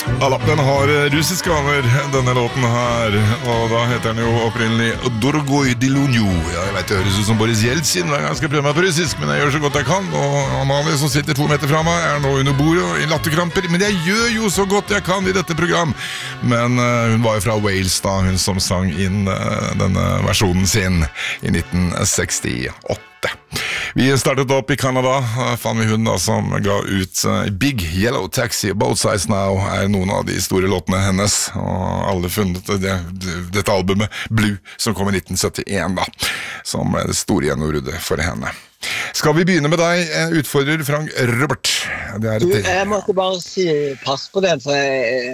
Ja da, den har russiske aner, denne låten her, og da heter den jo opprinnelig Dorogoi Dilunju. Ja, jeg vet det høres ut som Boris Jeltsin hver gang jeg skal prøve meg på russisk, men jeg gjør så godt jeg kan, og Amalie som sitter 2 meter fra meg er nå under bordet og i latterkramper, men jeg gjør jo så godt jeg kan i dette program. Men hun var jo fra Wales da, hun som sang inn denne versjonen sin i 1968. Vi startet opp i Canada, fann vi hun da som ga ut Big Yellow Taxi, Both Sides Now er noen av de store låtene hennes, og alle funnet dette albumet Blue som kom i 1971 da, som det store gjennombruddet for henne. Skal vi begynne med deg, utfordrer Frank Robert? Jeg måtte bare si pass på den, for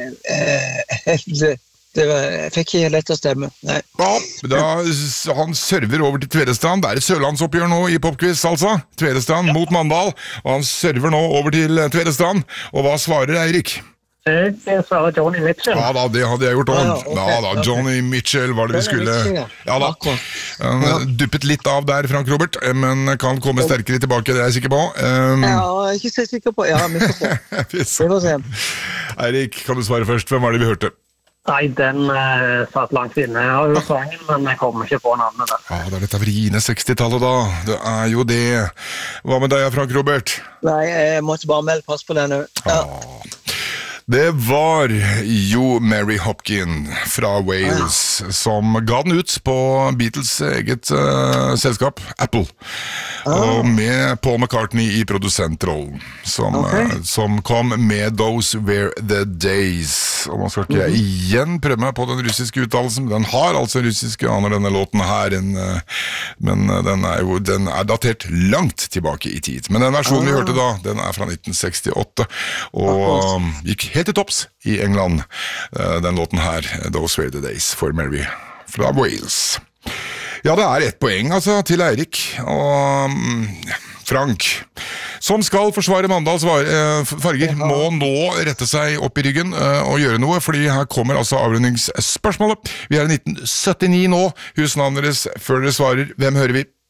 jeg fikk ikke lett å stemme. Nei. Ja, han server over til Tvedestrand. Det er et sørlandsoppgjør nå i Popquiz, altså. Tvedestrand mot Mandal, og han server nå over til Tvedestrand. Og hva svarer Eirik? Det svarer Johnny Mitchell. Ja da, det hadde jeg gjort om. Ja da, Johnny Mitchell var det vi skulle. Ja da, duppet litt av der, Frank Robert, men kan komme sterkere tilbake, det er jeg sikker på. Ja, jeg er ikke så sikker på. Ja, vi får se. Eirik, kan du svare først? Hvem var det vi hørte? Nei, den satt langt inne. Jeg har jo sangen, men jeg kommer ikke på navnet der. Ja, det er dette vriene 60-tallet da. Det er jo det. Hva med deg, Frank Robert? Nei, jeg måtte bare melde pass på den. Ja. Det var jo Mary Hopkin fra Wales som ga den ut på Beatles eget selskap, Apple. Og med Paul McCartney i produsentrollen, som kom med Those Were The Days. Og man skal ikke igjen prøve meg på den russiske uttalelsen, den har altså russiske aner, denne låten her, men den er datert langt tilbake i tid. Men den versjonen vi hørte da, den er fra 1968, og gikk helt til topps i England, den låten her, Those Were The Days for Mary fra Wales. Ja, det er 1 poeng altså til Eirik og Frank, som skal forsvare Mandals farger, må nå rette seg opp i ryggen og gjøre noe, fordi her kommer altså avrundingsspørsmålet. Vi er i 1979 nå, husnavnet deres før dere svarer. Hvem hører vi?